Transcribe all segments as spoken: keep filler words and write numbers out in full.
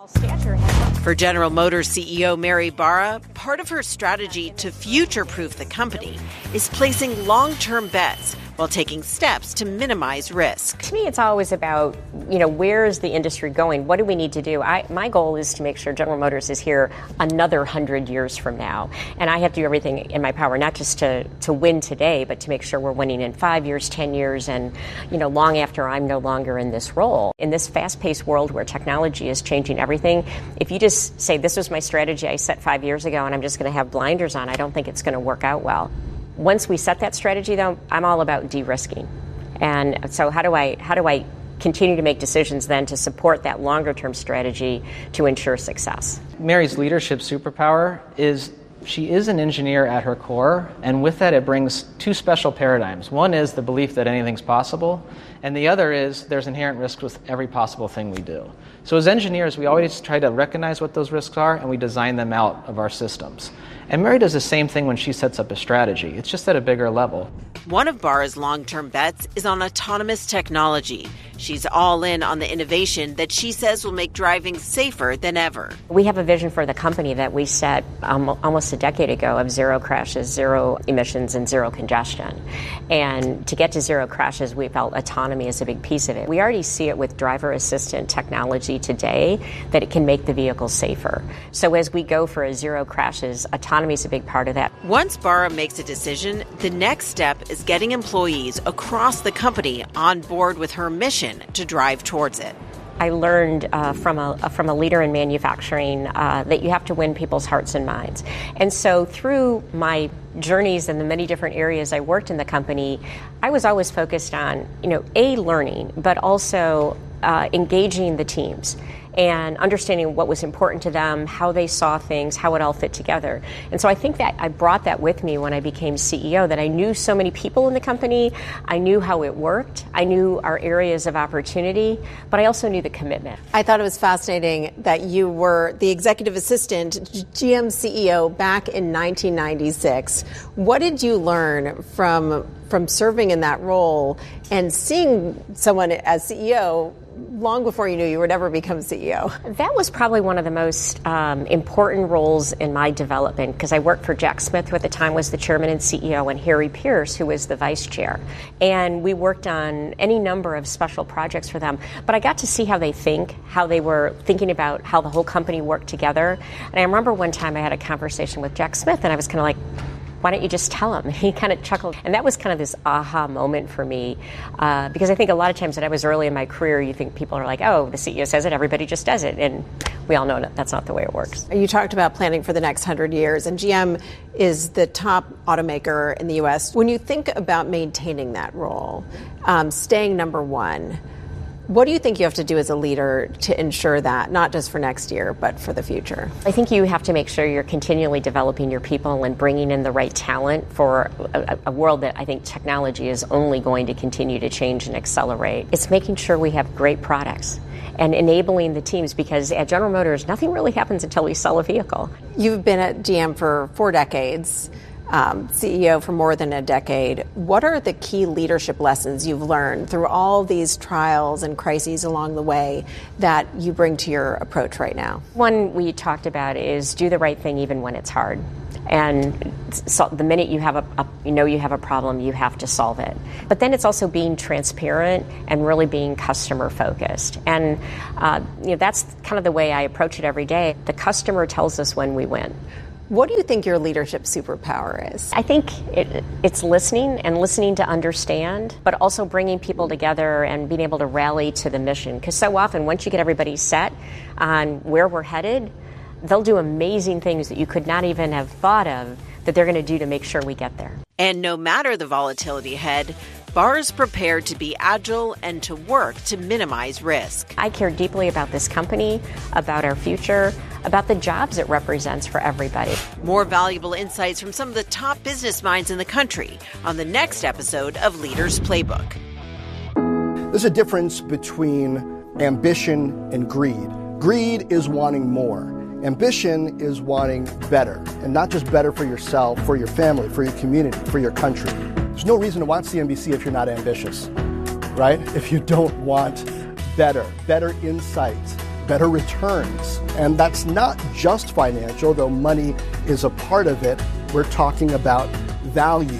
For General Motors C E O Mary Barra, part of her strategy to future-proof the company is placing long-term bets while taking steps to minimize risk. To me, it's always about, you know, where is the industry going? What do we need to do? I, my goal is to make sure General Motors is here another hundred years from now. And I have to do everything in my power, not just to, to win today, but to make sure we're winning in five years, ten years, and, you know, long after I'm no longer in this role. In this fast-paced world where technology is changing everything, if you just say, this was my strategy I set five years ago and I'm just going to have blinders on, I don't think it's going to work out well. Once we set that strategy, though, I'm all about de-risking. And so how do I how do I continue to make decisions then to support that longer-term strategy to ensure success? Mary's leadership superpower is she is an engineer at her core, and with that it brings two special paradigms. One is the belief that anything's possible, and the other is there's inherent risks with every possible thing we do. So as engineers, we always try to recognize what those risks are, and we design them out of our systems. And Mary does the same thing when she sets up a strategy. It's just at a bigger level. One of Barra's long-term bets is on autonomous technology. She's all in on the innovation that she says will make driving safer than ever. We have a vision for the company that we set um, almost a decade ago of zero crashes, zero emissions, and zero congestion. And to get to zero crashes, we felt autonomy is a big piece of it. We already see it with driver assistant technology today that it can make the vehicle safer. So as we go for a zero crashes, autonomy is a big part of that. Once Barra makes a decision, the next step is getting employees across the company on board with her mission to drive towards it. I learned uh, from a from a leader in manufacturing uh, that you have to win people's hearts and minds. And so through my journeys in the many different areas I worked in the company, I was always focused on, you know, A, learning, but also uh, engaging the teams and understanding what was important to them, how they saw things, how it all fit together. And so I think that I brought that with me when I became C E O, that I knew so many people in the company, I knew how it worked, I knew our areas of opportunity, but I also knew the commitment. I thought it was fascinating that you were the executive assistant, G M C E O, back in nineteen ninety-six. What did you learn from from serving in that role and seeing someone as C E O long before you knew you would ever become C E O? That was probably one of the most um, important roles in my development, because I worked for Jack Smith, who at the time was the chairman and C E O, and Harry Pierce, who was the vice chair. And we worked on any number of special projects for them. But I got to see how they think, how they were thinking about how the whole company worked together. And I remember one time I had a conversation with Jack Smith, and I was kind of like, why don't you just tell him? He kind of chuckled. And that was kind of this aha moment for me, uh, because I think a lot of times when I was early in my career, you think people are like, oh, the C E O says it, everybody just does it. And we all know that that's not the way it works. You talked about planning for the next hundred years, and G M is the top automaker in the U S. When you think about maintaining that role, um, staying number one, what do you think you have to do as a leader to ensure that, not just for next year, but for the future? I think you have to make sure you're continually developing your people and bringing in the right talent for a, a world that I think technology is only going to continue to change and accelerate. It's making sure we have great products and enabling the teams, because at General Motors, nothing really happens until we sell a vehicle. You've been at G M for four decades. Um, C E O for more than a decade. What are the key leadership lessons you've learned through all these trials and crises along the way that you bring to your approach right now? One we talked about is do the right thing even when it's hard. And so the minute you have a, a you know you have a problem, you have to solve it. But then it's also being transparent and really being customer focused. And uh, you know that's kind of the way I approach it every day. The customer tells us when we win. What do you think your leadership superpower is? I think it, it's listening and listening to understand, but also bringing people together and being able to rally to the mission. Because so often, once you get everybody set on where we're headed, they'll do amazing things that you could not even have thought of that they're going to do to make sure we get there. And no matter the volatility ahead, Barra's prepared to be agile and to work to minimize risk. I care deeply about this company, about our future, about the jobs it represents for everybody. More valuable insights from some of the top business minds in the country on the next episode of Leaders Playbook. There's a difference between ambition and greed. Greed is wanting more. Ambition is wanting better, and not just better for yourself, for your family, for your community, for your country. There's no reason to watch C N B C if you're not ambitious, right? If you don't want better, better insights, better returns. And that's not just financial, though money is a part of it. We're talking about value.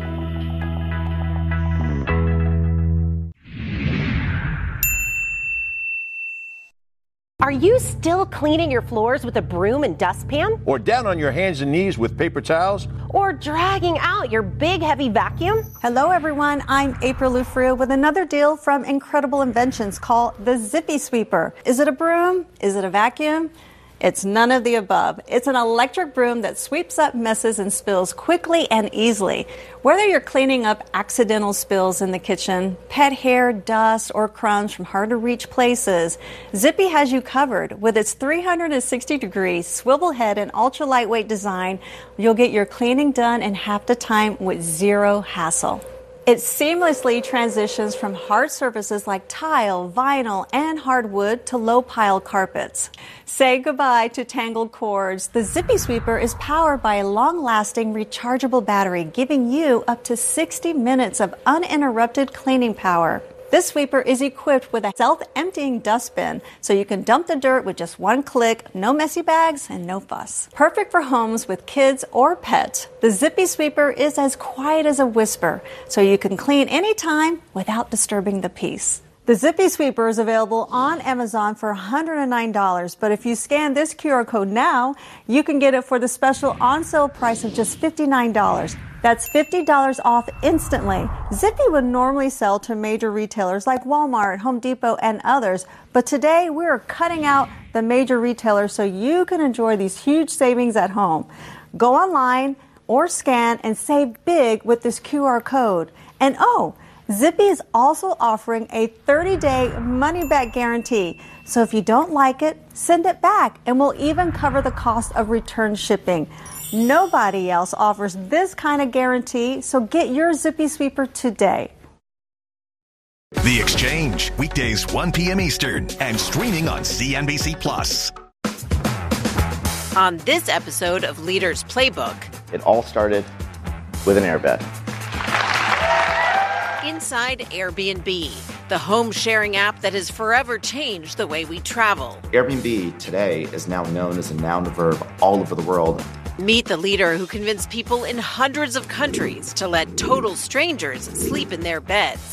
Are you still cleaning your floors with a broom and dustpan? Or down on your hands and knees with paper towels? Or dragging out your big, heavy vacuum? Hello, everyone. I'm April Lufrio with another deal from Incredible Inventions called the Zippy Sweeper. Is it a broom? Is it a vacuum? It's none of the above. It's an electric broom that sweeps up messes and spills quickly and easily. Whether you're cleaning up accidental spills in the kitchen, pet hair, dust, or crumbs from hard-to-reach places, Zippy has you covered. With its three hundred sixty degree swivel head and ultra-lightweight design, you'll get your cleaning done in half the time with zero hassle. It seamlessly transitions from hard surfaces like tile, vinyl, and hardwood to low-pile carpets. Say goodbye to tangled cords. The Zippy Sweeper is powered by a long-lasting rechargeable battery, giving you up to sixty minutes of uninterrupted cleaning power. This sweeper is equipped with a self-emptying dustbin, so you can dump the dirt with just one click, no messy bags, and no fuss. Perfect for homes with kids or pets. The Zippy Sweeper is as quiet as a whisper, so you can clean anytime without disturbing the peace. The Zippy Sweeper is available on Amazon for one hundred nine dollars, but if you scan this Q R code now, you can get it for the special on-sale price of just fifty-nine dollars. That's fifty dollars off instantly. Zippy would normally sell to major retailers like Walmart, Home Depot, and others, but today we're cutting out the major retailers so you can enjoy these huge savings at home. Go online or scan and save big with this Q R code. And oh, Zippy is also offering a thirty day money-back guarantee. So if you don't like it, send it back, and we'll even cover the cost of return shipping. Nobody else offers this kind of guarantee, so get your Zippy Sweeper today. The Exchange, weekdays one p.m. Eastern, and streaming on C N B C Plus. On this episode of Leaders Playbook, it all started with an airbed. Inside Airbnb, the home-sharing app that has forever changed the way we travel. Airbnb today is now known as a noun and verb all over the world. Meet the leader who convinced people in hundreds of countries to let total strangers sleep in their beds.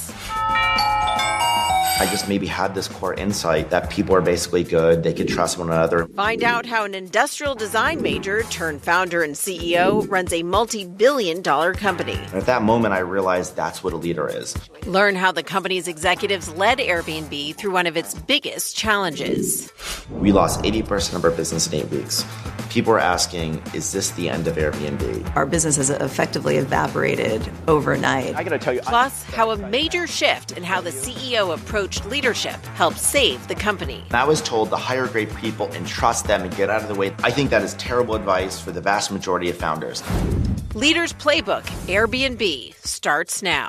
I just maybe had this core insight that people are basically good, they can trust one another. Find out how an industrial design major turned founder and C E O runs a multi-billion dollar company. And at that moment, I realized that's what a leader is. Learn how the company's executives led Airbnb through one of its biggest challenges. We lost eighty percent of our business in eight weeks. People are asking, is this the end of Airbnb? Our business has effectively evaporated overnight. I gotta tell you. Plus, how a major shift in how the C E O approached leadership helped save the company. I was told to hire great people and trust them and get out of the way. I think that is terrible advice for the vast majority of founders. Leaders Playbook, Airbnb, starts now.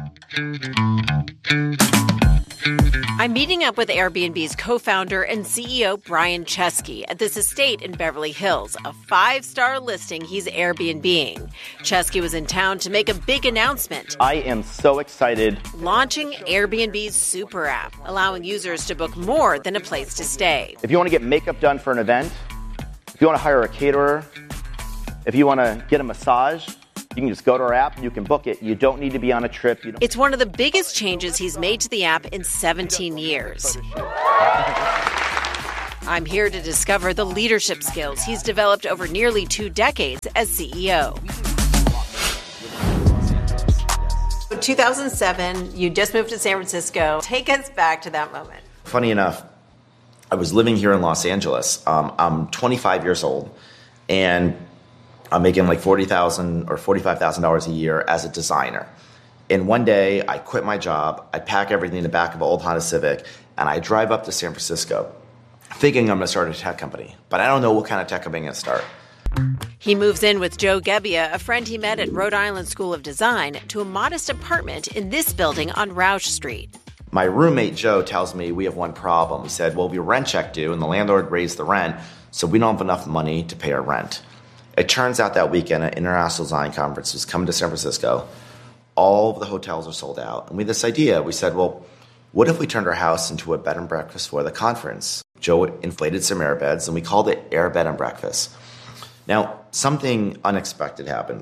I'm meeting up with Airbnb's co-founder and C E O Brian Chesky at this estate in Beverly Hills, a five-star listing he's Airbnb-ing. Chesky was in town to make a big announcement. I am so excited. Launching Airbnb's super app, allowing users to book more than a place to stay. If you want to get makeup done for an event, if you want to hire a caterer, if you want to get a massage, you can just go to our app and you can book it. You don't need to be on a trip. You don't- It's one of the biggest changes he's made to the app in seventeen years. I'm here to discover the leadership skills he's developed over nearly two decades as C E O. two thousand seven, you just moved to San Francisco. Take us back to that moment. Funny enough, I was living here in Los Angeles. Um, I'm twenty-five years old, and I'm making like forty thousand dollars or forty-five thousand dollars a year as a designer. And one day, I quit my job, I pack everything in the back of an old Honda Civic, and I drive up to San Francisco, thinking I'm going to start a tech company. But I don't know what kind of tech company I'm going to start. He moves in with Joe Gebbia, a friend he met at Rhode Island School of Design, to a modest apartment in this building on Roush Street. My roommate, Joe, tells me we have one problem. He said, well, we have a rent check due, and the landlord raised the rent, so we don't have enough money to pay our rent. It turns out that weekend, an International Design Conference was coming to San Francisco. All of the hotels are sold out. And we had this idea. We said, well, what if we turned our house into a bed and breakfast for the conference? Joe inflated some air beds, and we called it Air Bed and Breakfast. Now, something unexpected happened.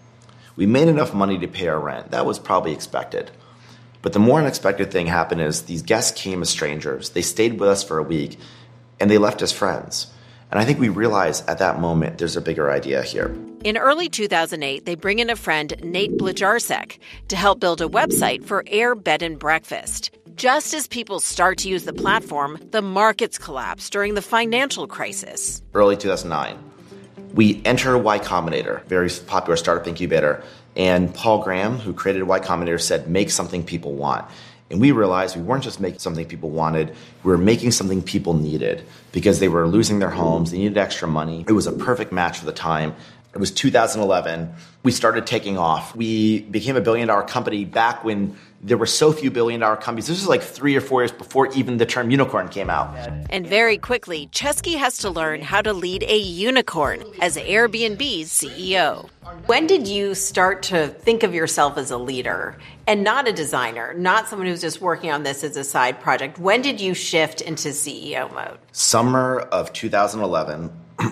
We made enough money to pay our rent. That was probably expected. But the more unexpected thing happened is these guests came as strangers. They stayed with us for a week, and they left as friends. And I think we realized at that moment there's a bigger idea here. In early two thousand eight, they bring in a friend, Nate Blajarsek, to help build a website for Air Bed and Breakfast. Just as people start to use the platform, the markets collapse during the financial crisis. Early two thousand nine, we enter Y Combinator, very popular startup incubator. And Paul Graham, who created Y Combinator, said, make something people want. And we realized we weren't just making something people wanted, we were making something people needed because they were losing their homes, they needed extra money. It was a perfect match for the time. It was two thousand eleven. We started taking off. We became a billion-dollar company back when there were so few billion-dollar companies. This was like three or four years before even the term unicorn came out. And very quickly, Chesky has to learn how to lead a unicorn as Airbnb's C E O. When did you start to think of yourself as a leader and not a designer, not someone who's just working on this as a side project? When did you shift into C E O mode? Summer of two thousand eleven,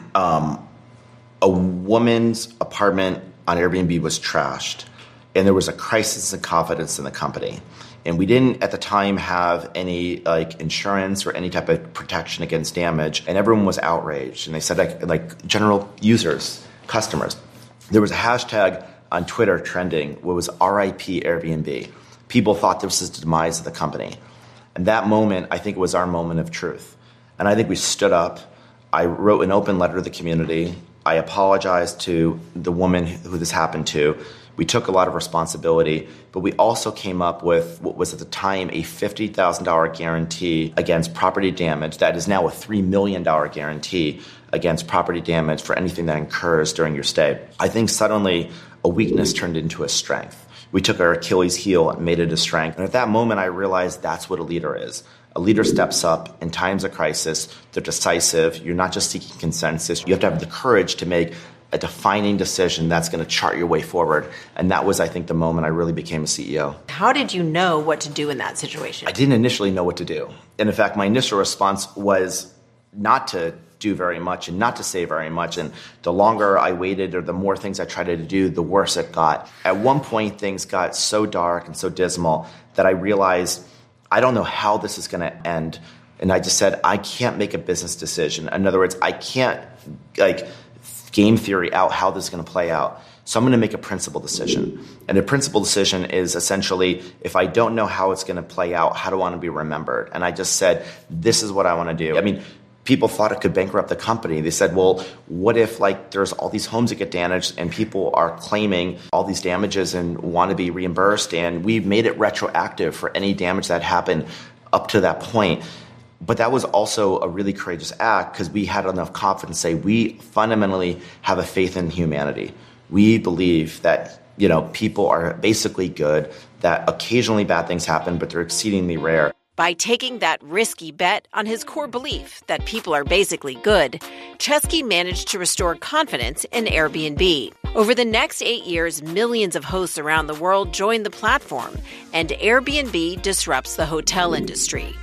um, a woman's apartment on Airbnb was trashed, and there was a crisis in confidence in the company. And we didn't, at the time, have any like insurance or any type of protection against damage, and everyone was outraged. And they said, like, like general users, customers. There was a hashtag on Twitter trending, what was R I P Airbnb. People thought this was the demise of the company. And that moment, I think, was our moment of truth. And I think we stood up. I wrote an open letter to the community. I apologized to the woman who this happened to. We took a lot of responsibility, but we also came up with what was at the time a fifty thousand dollars guarantee against property damage. That is now a three million dollars guarantee against property damage for anything that incurs during your stay. I think suddenly a weakness turned into a strength. We took our Achilles heel and made it a strength. And at that moment, I realized that's what a leader is. A leader steps up in times of crisis. They're decisive. You're not just seeking consensus. You have to have the courage to make a defining decision that's going to chart your way forward. And that was, I think, the moment I really became a C E O. How did you know what to do in that situation? I didn't initially know what to do. And in fact, my initial response was not to do very much and not to say very much. And the longer I waited or the more things I tried to do, the worse it got. At one point, things got so dark and so dismal that I realized I don't know how this is going to end. And I just said, I can't make a business decision. In other words, I can't like game theory out how this is going to play out. So I'm going to make a principal decision. And a principal decision is essentially, if I don't know how it's going to play out, how do I want to be remembered? And I just said, this is what I want to do. I mean, people thought it could bankrupt the company. They said, well, what if like there's all these homes that get damaged and people are claiming all these damages and want to be reimbursed, and we've made it retroactive for any damage that happened up to that point. But that was also a really courageous act because we had enough confidence to say we fundamentally have a faith in humanity. We believe that, you know, people are basically good, that occasionally bad things happen, but they're exceedingly rare. By taking that risky bet on his core belief that people are basically good, Chesky managed to restore confidence in Airbnb. Over the next eight years, millions of hosts around the world joined the platform, and Airbnb disrupts the hotel industry.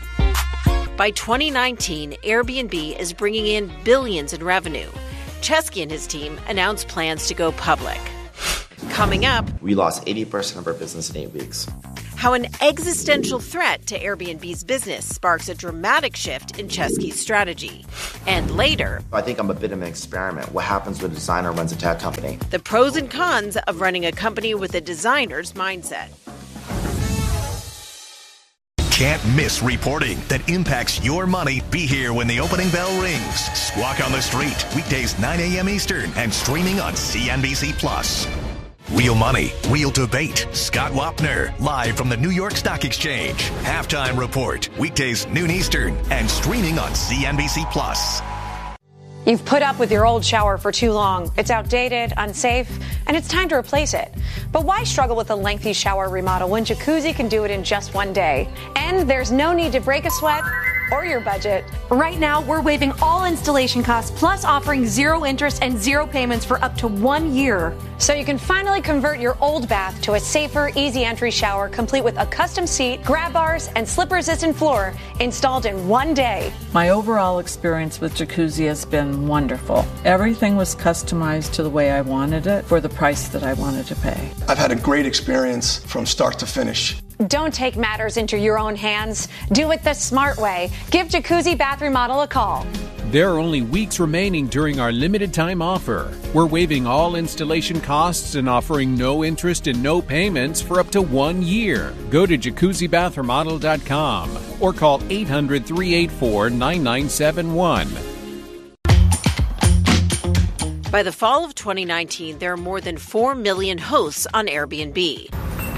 By twenty nineteen, Airbnb is bringing in billions in revenue. Chesky and his team announced plans to go public. Coming up, we lost eighty percent of our business in eight weeks. How an existential threat to Airbnb's business sparks a dramatic shift in Chesky's strategy. And later, I think I'm a bit of an experiment. What happens when a designer runs a tech company? The pros and cons of running a company with a designer's mindset. Can't miss reporting that impacts your money. Be here when the opening bell rings. Squawk on the Street, weekdays nine a.m. Eastern and streaming on C N B C Plus. Real Money, Real Debate. Scott Wapner, live from the New York Stock Exchange. Halftime Report, weekdays noon Eastern and streaming on C N B C Plus. You've put up with your old shower for too long. It's outdated, unsafe, and it's time to replace it. But why struggle with a lengthy shower remodel when Jacuzzi can do it in just one day? And there's no need to break a sweat or your budget. Right now, we're waiving all installation costs, plus offering zero interest and zero payments for up to one year. So you can finally convert your old bath to a safer, easy entry shower, complete with a custom seat, grab bars, and slipper-resistant floor installed in one day. My overall experience with Jacuzzi has been wonderful. Everything was customized to the way I wanted it for the price that I wanted to pay. I've had a great experience from start to finish. Don't take matters into your own hands. Do it the smart way. Give Jacuzzi Bath Remodel a call. There are only weeks remaining during our limited time offer. We're waiving all installation costs and offering no interest and no payments for up to one year. Go to jacuzzi bath remodel dot com or call eight hundred, three eight four, nine nine seven one. By the fall of twenty nineteen, there are more than four million hosts on Airbnb.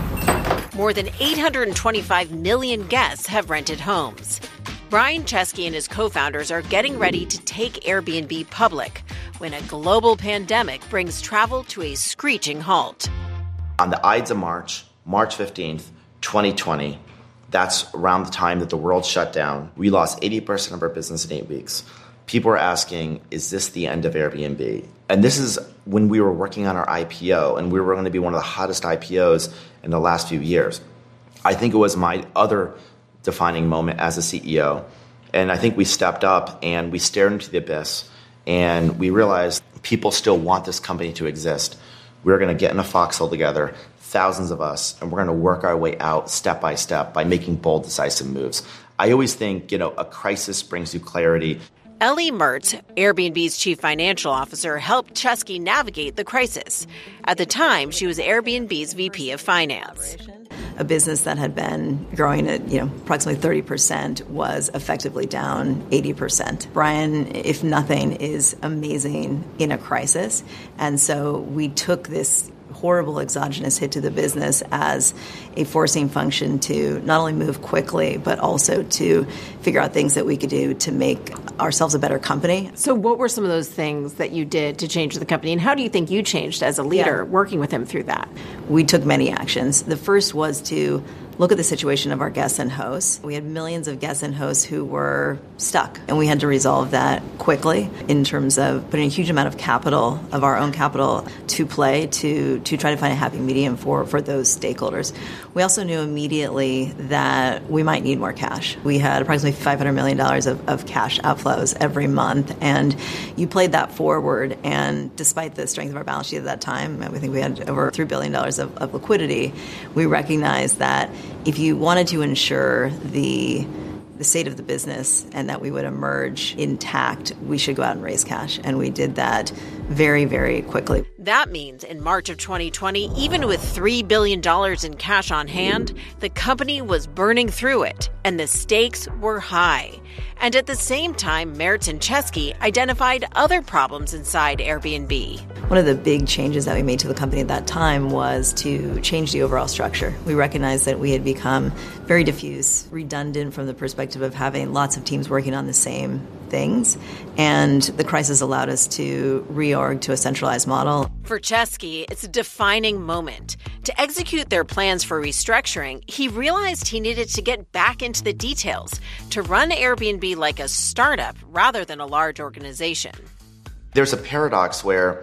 More than eight hundred twenty-five million guests have rented homes. Brian Chesky and his co-founders are getting ready to take Airbnb public when a global pandemic brings travel to a screeching halt. On the Ides of March, March fifteenth, twenty twenty, that's around the time that the world shut down, we lost eighty percent of our business in eight weeks. People are asking, is this the end of Airbnb? And this is when we were working on our I P O, and we were going to be one of the hottest I P Os in the last few years. I think it was my other defining moment as a C E O. And I think we stepped up and we stared into the abyss and we realized people still want this company to exist. We're going to get in a foxhole together, thousands of us, and we're going to work our way out step by step by making bold, decisive moves. I always think, you know, a crisis brings you clarity. Ellie Mertz, Airbnb's chief financial officer, helped Chesky navigate the crisis. At the time, she was Airbnb's V P of Finance. A business that had been growing at, you know, approximately thirty percent was effectively down eighty percent. Brian, if nothing, is amazing in a crisis. And so we took this horrible exogenous hit to the business as a forcing function to not only move quickly, but also to figure out things that we could do to make ourselves a better company. So what were some of those things that you did to change the company? And how do you think you changed as a leader yeah. working with him through that? We took many actions. The first was to look at the situation of our guests and hosts. We had millions of guests and hosts who were stuck, and we had to resolve that quickly in terms of putting a huge amount of capital, of our own capital, to play to, to try to find a happy medium for, for those stakeholders. We also knew immediately that we might need more cash. We had approximately five hundred million dollars of, of cash outflows every month, and you played that forward, and despite the strength of our balance sheet at that time, I think we had over three billion dollars of, of liquidity, we recognized that if you wanted to ensure the the state of the business and that we would emerge intact, we should go out and raise cash. And we did that very, very quickly. That means in March of twenty twenty, even with three billion dollars in cash on hand, the company was burning through it, and the stakes were high. And at the same time, Mertz and Chesky identified other problems inside Airbnb. One of the big changes that we made to the company at that time was to change the overall structure. We recognized that we had become very diffuse, redundant from the perspective of having lots of teams working on the same things, and the crisis allowed us to reorg to a centralized model. For Chesky, it's a defining moment. To execute their plans for restructuring, he realized he needed to get back into the details, to run Airbnb like a startup rather than a large organization. There's a paradox where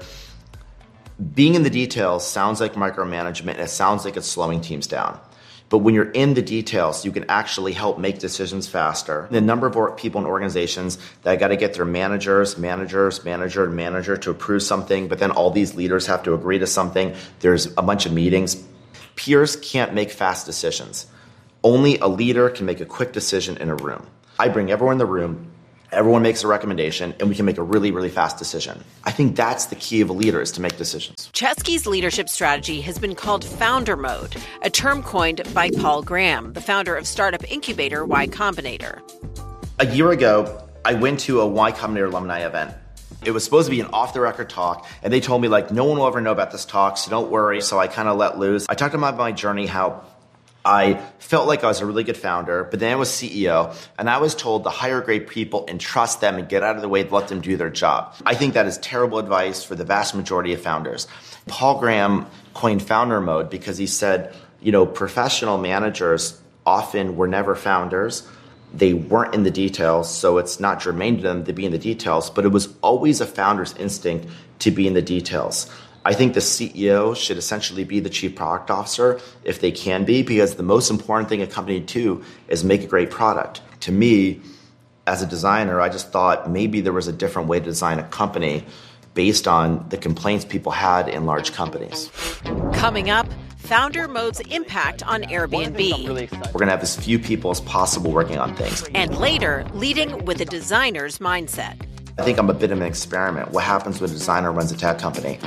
being in the details sounds like micromanagement, and it sounds like it's slowing teams down. But when you're in the details, you can actually help make decisions faster. The number of people in organizations that got to get their managers, managers, manager, and manager to approve something, but then all these leaders have to agree to something. There's a bunch of meetings. Peers can't make fast decisions. Only a leader can make a quick decision in a room. I bring everyone in the room, everyone makes a recommendation, and we can make a really, really fast decision. I think that's the key of a leader, is to make decisions. Chesky's leadership strategy has been called founder mode, a term coined by Paul Graham, the founder of startup incubator Y Combinator. A year ago, I went to a Y Combinator alumni event. It was supposed to be an off-the-record talk, and they told me, like, no one will ever know about this talk, so don't worry. So I kind of let loose. I talked about my journey, how I felt like I was a really good founder, but then I was C E O, and I was told to hire great people and trust them and get out of the way to let them do their job. I think that is terrible advice for the vast majority of founders. Paul Graham coined founder mode because he said, you know, professional managers often were never founders, They weren't in the details, so it's not germane to them to be in the details, but it was always a founder's instinct to be in the details. I think the C E O should essentially be the chief product officer if they can be, because the most important thing a company do is make a great product. To me, as a designer, I just thought maybe there was a different way to design a company based on the complaints people had in large companies. Coming up, Founder Mode's impact on Airbnb. We're going to have as few people as possible working on things. And later, leading with a designer's mindset. I think I'm a bit of an experiment. What happens when a designer runs a tech company?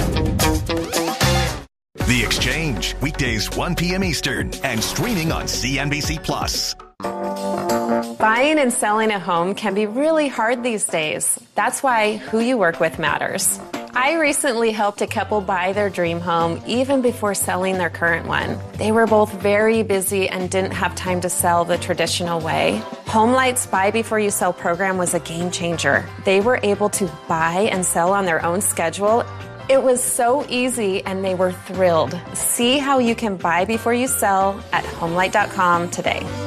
The Exchange, weekdays one p.m. Eastern and streaming on C N B C Plus. Buying and selling a home can be really hard these days. That's why who you work with matters. I recently helped a couple buy their dream home even before selling their current one. They were both very busy and didn't have time to sell the traditional way. HomeLight's Buy Before You Sell program was a game changer. They were able to buy and sell on their own schedule. It was so easy and they were thrilled. See how you can buy before you sell at homelight dot com today.